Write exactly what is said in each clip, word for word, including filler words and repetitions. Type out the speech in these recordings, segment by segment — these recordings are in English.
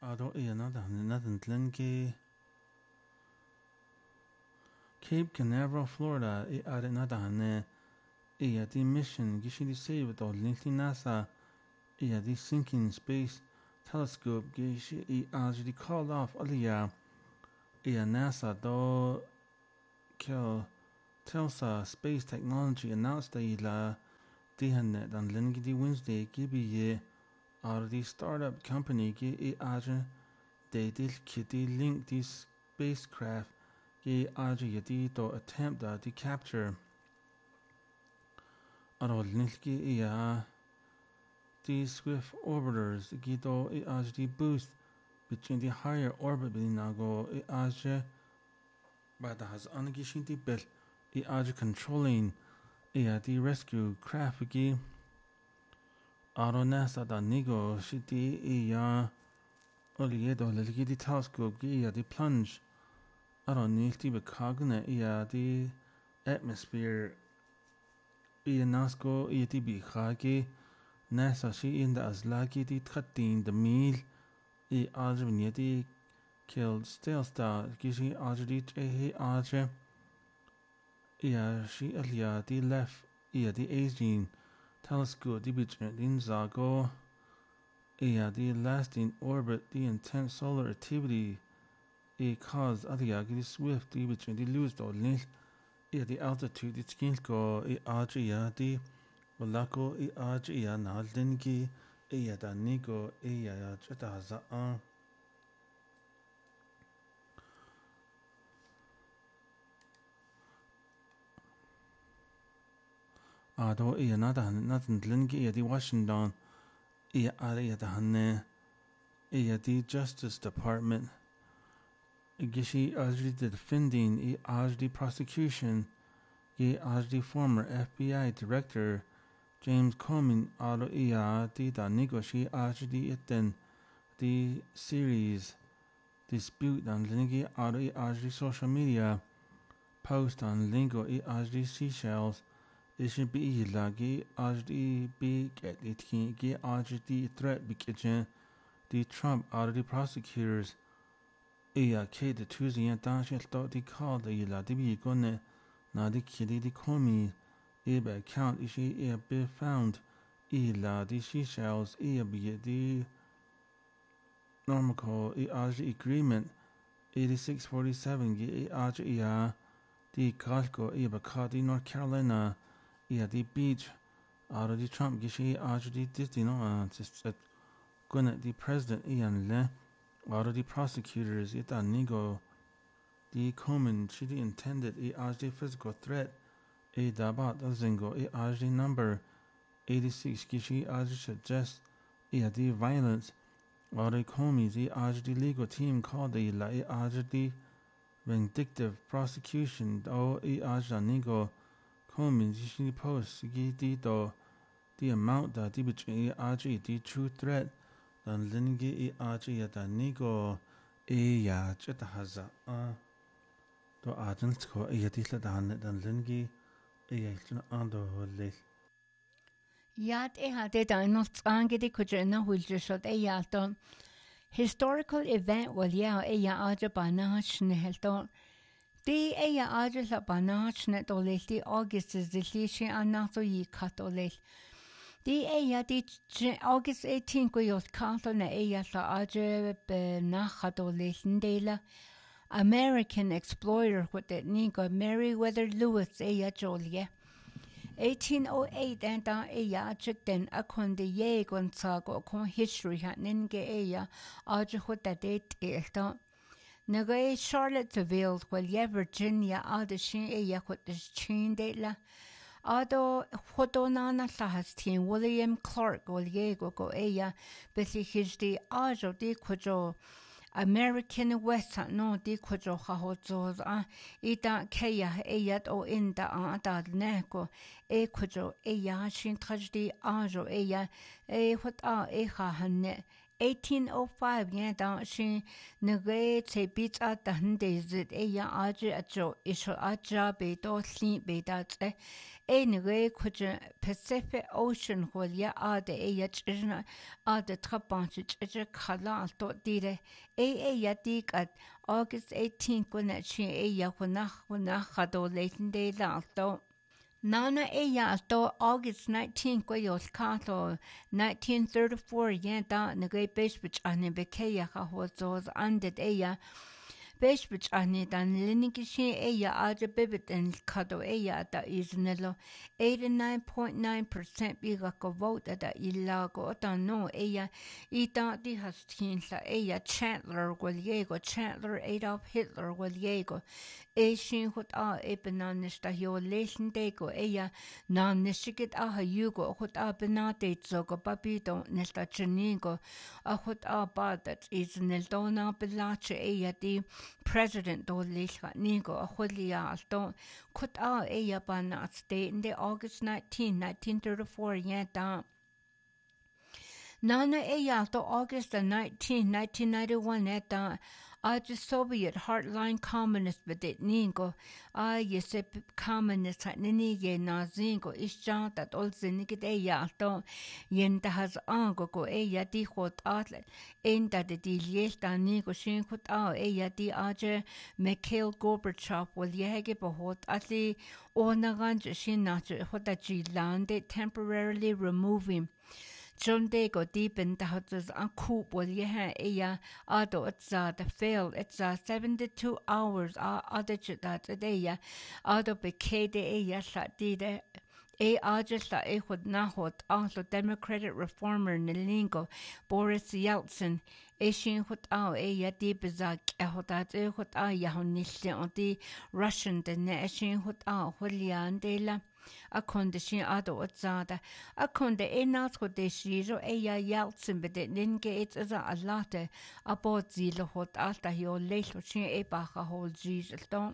Ado iya nada nadan tlenki Cape Canaveral, Florida. I ada nada hane iya di mission gishi di save do linki NASA iya di sinking space telescope gishi I already di called off aliya iya NASA do kill Telsa Space Technology announced that ila di hane dan linki di Wednesday gibi ye or the startup company gi I aja they did kitty link this spacecraft gi aja yadi to attempt uh, to capture arol nilki iya the swift orbiters gi to I aja the boost between the higher orbit binago I aja but has anagishin the bel I aja controlling iya the rescue craft gi aro nasa da nigo shiti iya Oliedo lelgi di telescope gi iya di plunge aro nilti be cogne iya di atmosphere iya nasko iya di bi khagi nasa shi in da azlagi di tkatin de mil I algebra ni di killed still star gishi algebra di he algebra iya shi alia di left iya di aging telescope di bitch din zago iya di lasting orbit the intense solar activity I cause alia di swift di bitch di lose do nil iya di altitude di skin go I algebra di Walako I algebra na linki iya da nigo iya ya chata za an ado iya nada nadan linki iya di Washington iya iya da hanne iya di Justice Department gishi already defending I already prosecution I already former F B I Director James Comey ado iya di da nigo shi already itten the series dispute on linki ado I already social media post on lingo I already seashells it should be lagi already be get it ki already threat because the Trump already prosecutors iya ke the Tuesday and Dashel thought they called the ila di bi gone na di kidi di komi eba account ishi ia be found ila di seashells ia be the normal I already agreement eighty-six forty-seven gi already ia di kalko eba kadi North Carolina ia di beach already Trump gishi already did you know just gonna the president ian le already prosecutors ita nigo the common she intended I already physical threat a dabat zingo I already number eighty-six gishi already suggest ia the violence already comi the already legal team called the la I already vindictive prosecution o I already nigo comi gishi post gi do the amount that the between already the true threat dan lingi I already da nigo e ya cheta haza a do agents ko e di la dan dan lingi e ya chuna ando le Yat e hade da no tsange de kujena hulje shot e ya to historical event wal ya e ya aja bana shne helto di e ya aja la bana shne to le di august is de lishi anna so yi katole di e ya di august eighteenth go yot kanto na e ya la aja be na katole ndela American explorer with that nigo Meriwether Lewis e ya jolie eighteen oh eight and da e ya chiten akon de ye gon sago kon history hat ninge e ya aja hot that date e ta naga Charlottesville well ye Virginia ada shin e ya hot this chin de la ado hodonana lahas tin William Clark well ye go go e ya besi hijdi ajo de kojo American West no di kojo hahozo a ita keya eyat o inda a da neko e kojo e ya shin tragedy ajo e ya e hot a e ha hanne eighteen oh five yeah da shin nge che bit at the hinde zit e ya aje ajo isho aja be do sli be da tse e nge kuj Pacific Ocean hol ya ade e ya china ade trapanch che khala to dire e e ya dik at August eighteenth when shin e ya khunach khunach khado leitende la to Nana eya to August nineteenth ko yos kato nineteen thirty-four yen da nge beshbich ane bekeya ha hozos anded eya beshbich ane dan linigishi eya aja bibit en kato eya da iznelo eighty-nine point nine percent biga ko vote da ilago da no eya ita di hastin sa eya Chandler Guliego Chandler Adolf Hitler Guliego e shin hot a e benanis da yo lesen dego eya na nishigit a ha yugo hot a benate zogo babito nesta chinigo a hot a badat is neldona belache eya di president do lesha nigo a holia alto hot a eya banat state in the August nineteenth nineteen thirty-four yeah da Nana eya to August nineteenth nineteen ninety-one eta a Soviet hardline communist bedit ningo a yesep communist hat nini ye na zingo isja that also nigit eya to yenda has ango go eya di hot atlet enda de di yesta nigo shin hot a eya di aje Mikhail Gorbachev will yege behot atli onagan shin nach hot a lande temporarily removing John Dego deep in the houses and coop will ye ha eya ado it's uh the fail it's uh seventy-two hours uh other that eya ado bekede eya sa dide e aja la e hod na hot also Democratic reformer Nilingo Boris Yeltsin e shin hot au eya di bezak e hot at e hot a ya honisle on the Russian de ne shin hot au holian de la a konde shin ado otsada a konde enat hode shiro eya Yeltsin bede ninge it's as a late about zilo hot alta yo lecho shin e bacha hol zil don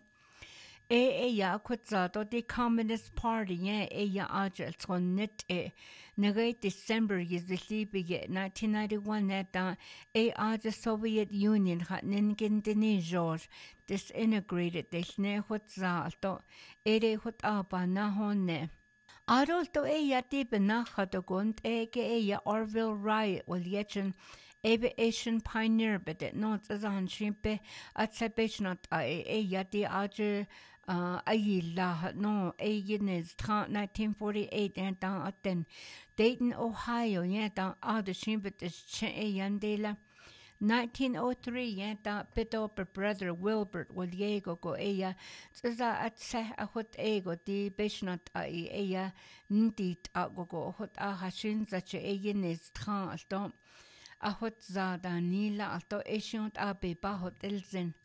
e eya kutsado the Communist Party yeah eya ajel ton net e nege December yizli bege nineteen ninety-one eta e aja Soviet Union hat ningen deni George disintegrated desne hutzalto ere hut aba na honne Adolto eya tipe na hatogund eke eya Orville riot will yechen aviation pioneer but it not as an shimpe at sebeshnat a eya di aja Uh, ayila no ayines nineteen forty-eight and down at then Dayton, Ohio, yeah, down out the shimbit is yandela. nineteen oh three, yeah, down bit up a brother Wilbert will yego go aya. Zaza at se a hot ego di beshnat a aya ndit a go go hot a hashin such a ayines tran alto a hot zada nila alto eshont a beba hot elzen.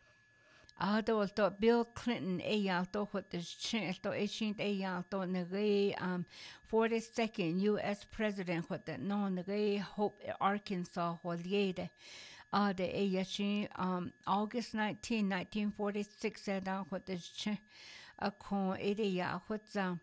Adolto Bill Clinton eyalto what is chanto ancient eyalto nege um forty-second U S president what the no nege Hope Arkansas holiede ade eyashin um August nineteenth nineteen forty-six said what is ch a con edeya what's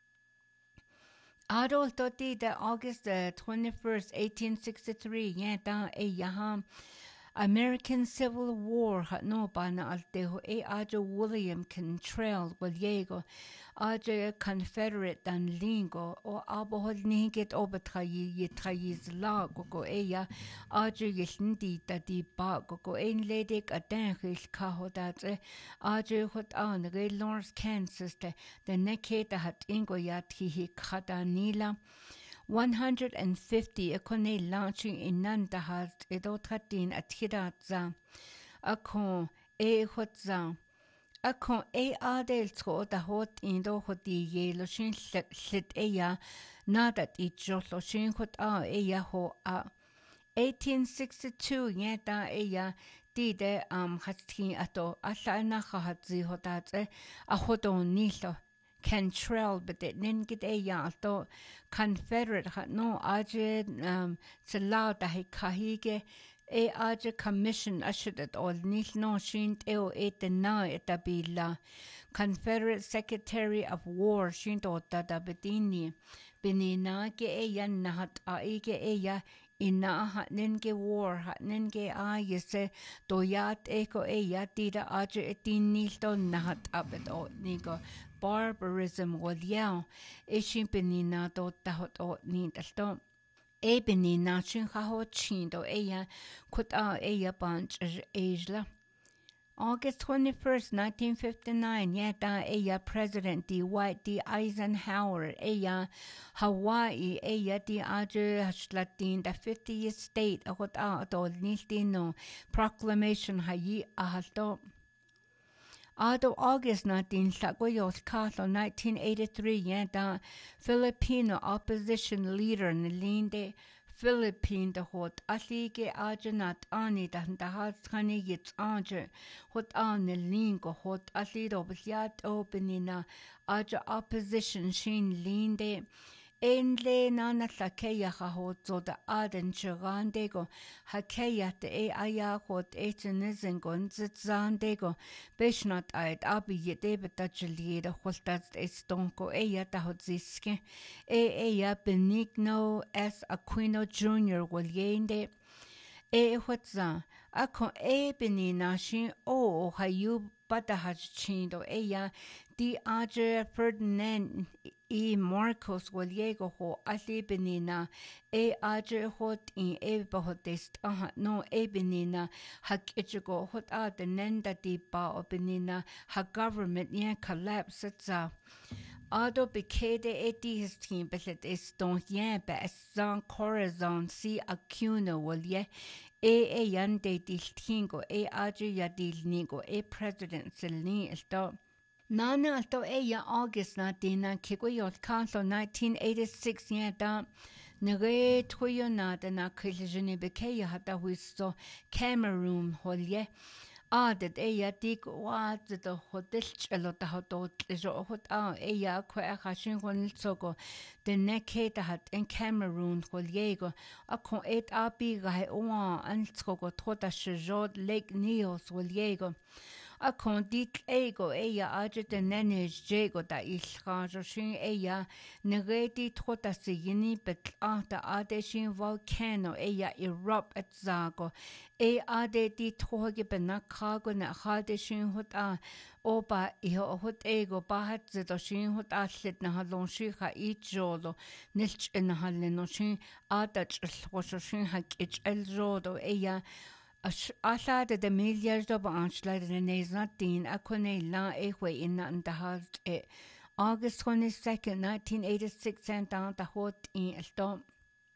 Adolto di the August twenty-first eighteen sixty-three yenta eyaham American Civil War hat no bana alteho e aja William Cantrell Guliego aja Confederate dan lingo o abohol niget obatrayi yetrayiz la gogo eya aja yesndi da di ba gogo ein ledig adenchil kahodate aja hot an re Lawrence Kansas de de neketa hat ingo yati hi kadanila one hundred fifty ekone launching in Nandahas edotratin athiratza akon e hotza akon e adel tro da hot indo hoti yelo shin slit eya nadat it jolo shin hot a eya ho a eighteen sixty-two yeta eya dide am hatkin ato asana khatzi hotatse a hodon nilo Cantrell but it ningit e yalto Confederate hat no aje um salao da he kahige e aje commission ashudat all nil no shint eo et na etabila Confederate Secretary of War shint ota da bedini binina ke e yan nahat a ege e ya ina hat nenge war hat nenge a yese do yat eko e yatida aje etinilto nahat abet o nigo barbarism wal yao ishin benina do tahot o nindalto e benina chin haho chindo eya kut a eya bunch ejla August twenty-first, nineteen fifty-nine, yata eya President Dwight D. Eisenhower, eya Hawaii, eya di aje hashlatin, the fiftieth state, akot a atol niltino, proclamation hayi ahalto. Ado August nineteen Tlagoyos Carlo, nineteen eighty-three, yata Filipino opposition leader Nalinde, Philippine the hot alige ajanat ani dan the hat honey gets anje hot an the lingo hot alido biat openina aja opposition shin linde enle nana sakeya hot so the aden chagandego hakeya the e aya hot etenizen gonzandego beshnat ait abi yedebet ajlieda holtat estonko eya ta hot ziske e eya benigno S. Aquino Junior Waliende e hotza ako e benina shin o hayu patahachchindo eya di aje Ferdinand E. Marcos Waliego ho ali benina e aje hot in e bahotest aha no e benina hak ichigo hot a the nenda di ba o benina ha government yeah collapse za Ado bekede eti his team belet is don yen be san corazon si acuno wolye e e yande distingo e aje ya dilnigo e president selni esto Nana alto e ya August na dina kiko yot kanto nineteen eighty-six yada nere tuyo na dana kilijini beke ya hata huisto Cameroon holye adet e ya dik wa the hotel chelo ta hoto jo hot a e ya kwa khashin gon sogo the neke ta hat in Cameroon holyego a kon et abi ga o an sogo tota shjod Lake Nios holyego a kon dit ego eya aje de nenej jego da ilha joshin eya negeti tota sigini bet ata ade shin volcano eya erupt at zago e ade di toge benakago na hade shin hot a oba iho hot ego bahat zedo shin hot atlet na halon shi ha ijolo nilch en haleno shin ata chshin ha ich el jodo eya Alla de milliards of anschleider in Nazatin, a cone la ewe in the halt it. August twenty-second, nineteen eighty-six, and down the hot in a storm.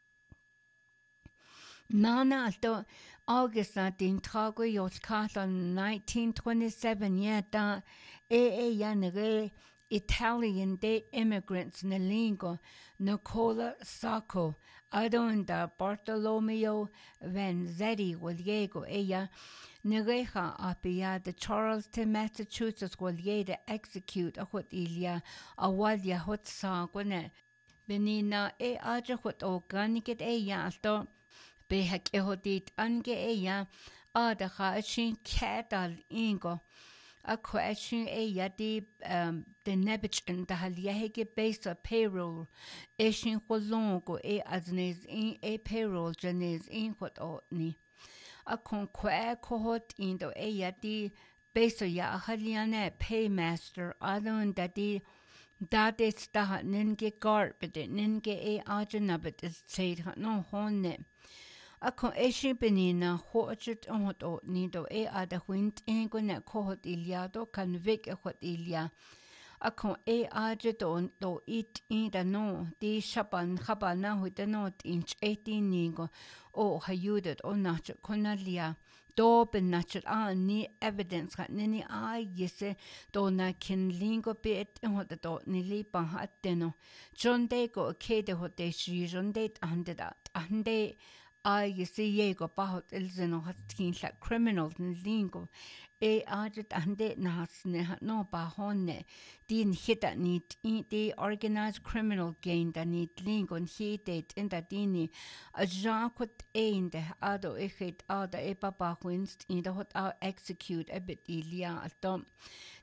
Nana alto August nineteen trago yos castle nineteen twenty-seven, yeta e e yanere Italian day immigrants Nalingo, Nicola Sacco, Adonda Bartolomeo Vanzetti Waliego Eya Nereja Apia the Charleston, Massachusetts Walieda execute a hot ilia a walia hot sagone Benina e aja hot organic eya alto behek ehodit ange eya adaha shin catal ingo a question a yadi um the nebich and the haliahege base of payroll eshin holongo e aznes in a payroll janes in what otni a conquer cohort in the a yadi base ya haliane paymaster adon dadi that is the ninge garbet ninge e ajanabit is said no honne A con eshi benina hochit hot o nido e ada wind ingo na kohot iliado kan vik e hot ilia. A con e ajet on do it in da no di shaban habana with the not inch eighteen nigo o hayudet o nach konalia. Do ben nachet a ni evidence hat nini a yese do na kin lingo bit in hot do ni lipa hat deno. John de go kede hot de shi john de ande dat ande I you see yego bahot ilzeno hatkin la criminals in lingo e ajet ande nasne no bahonne din hita nit the organized criminal gain da nit lingo and hitet in da dini a jankut ein de ado echet ada e papa winst in the hot out execute a bit ilia altom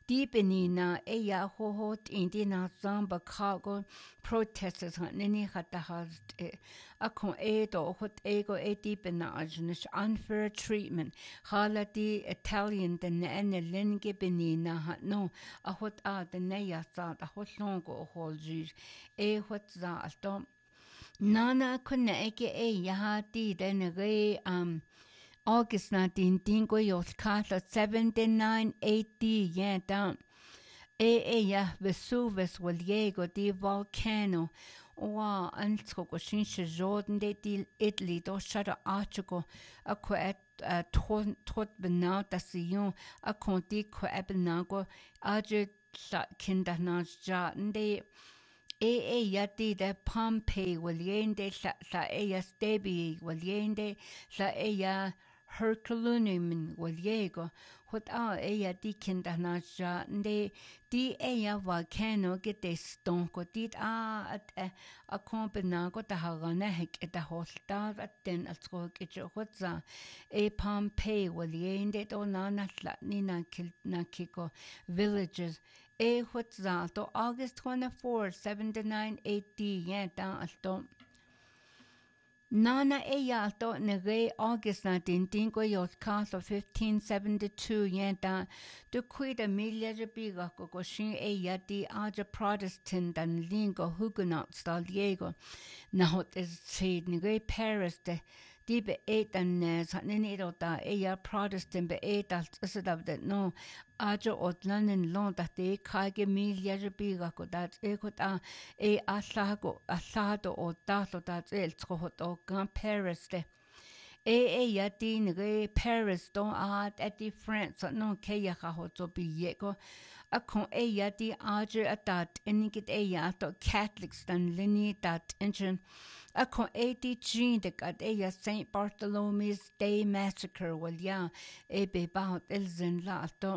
deep in na e ya ho ho in di na zamba cargo protesters han nini hata has a kon e do hot ego e deep in na ajnish unfair treatment hala di Italian den ene linge benina hat no a hot a de ne ya sa a hot longo hol ju e hot za alto nana kunne eke e ya di den re um August nineteen tingo yos kala seventy-nine eighty yeah down e e ya Vesuvius wal yego di volcano wa ansko ko shinse Jordan de di Italy do shada article a ko at tot tot benau da sion a konti ko ebenago aje kinder na ja de e e ya di de Pompeii wal yende la e ya Stebi wal yende la e ya Herculaneum wal yego hot a ella di kinda na ja de di ella volcano get de stonko dit a at a kompena go ta hagana hek et a holta at den at go get hot za e Pompeii wal yende do na na ni na kil na kiko villages e hot za to August twenty-fourth seventy-nine eighty yeah da alto Nana e yalto ne re August nineteen tingo yos castle fifteen seventy-two yenta de quid Emilia de biga go shin e yati aja Protestant dan lingo Huguenots dal Diego na hot is said ne re Paris de di be eight and ne do da e ya Protestant be eight as of that no aja otlan in long that de kage Emilia de biga go that e ko ta e aslago aslado o da so that el tro hot o gan Paris de e e ya di ne re Paris do at at the France no ke ya ha hot so bi ye go a kon e ya di aja at that in get e ya to Catholics dan lini that engine a kon e di gene de gat e ya Saint Bartholomew's Day massacre well ya e be about elzen la to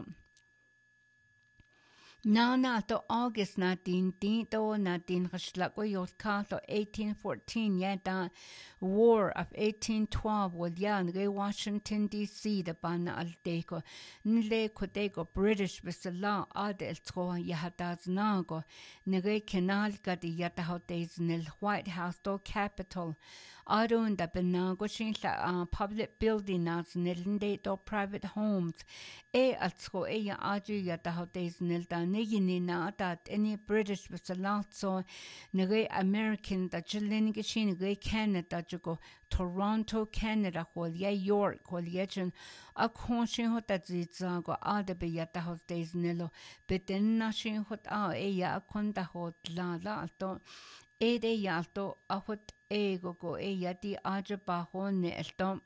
Now, not to August nineteen, to nineteen, Hashlako Yoskato eighteen fourteen, yada war of eighteen twelve, with yan, Washington, D C, the Bana Aldeco, Nle Kodego, British, with the law, Adel Tro, Yahadas Nago, Nere Canal, got the Yatahotes, Nil White House, do Capitol, Adun, the Benago, Shinla, public building, as Nilinde, do private homes, E Atsko, E Aju, Yatahotes, Nildan. Nigini na that any British was a lot so nere American that chilling gishin nere Canada jugo Toronto Canada hol ya York hol yechin a conshin hot that zitza go adabe yata hot days nelo beten nashin hot a e ya konda hot la la to e de yalto a hot e go go e yati aja ba hon ne elto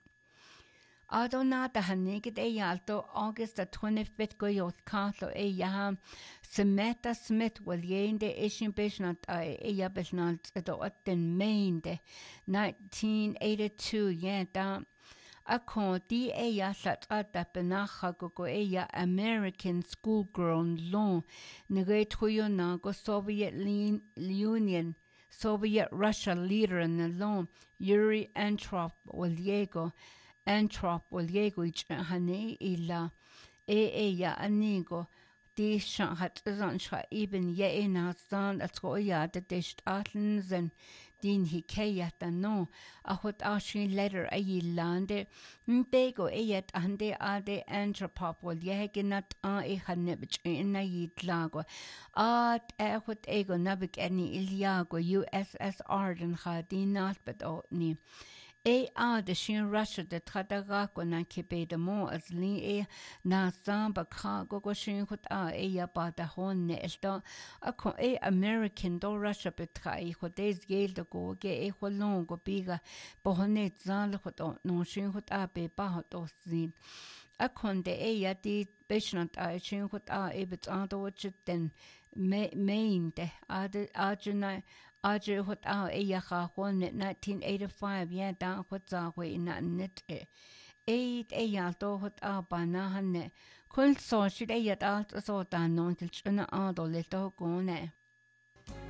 Adona the Hanigit e Yalto, August the twenty-fifth go yot castle e yaham, Semeta Smith will yen de Asian Bishnat e Yabishnat at the Otten Maine de nineteen eighty-two yenta. A con di e yasat at the Benacha go e ya American schoolgirl long, Nere Toyonago Soviet Union, Soviet Russia leader in the long, Yuri Andropov will yego. Antrop will yego ich hane illa e e ya anigo di shan hat zan sha eben ye in zan at go ya de disht atlen din hi ke no a hot ashin letter a lande bego e yet ande ade Antropop will yegenat a e hanebich in na yitlago at e hot ego nabik any iliago U S S R den khadinat but o ni E a de shin Russia de tradaga ko na kebe de mo as li e na samba ka go go shin hot a e ya ba da hon ne sto a ko e American do Russia betra e ho des gel de go ge e ho long go biga bo honet zal hot no shin hot a be ba hot o zin a kon de e ya di beshnat a shin hot a e bet a do den main de a de a juna Aja hot a e ya ha hon nineteen eighty-five ya da hot za we na net e eight e ya do hot a ba na han ne kul so shi de ya da so da non til chuna a do le to go ne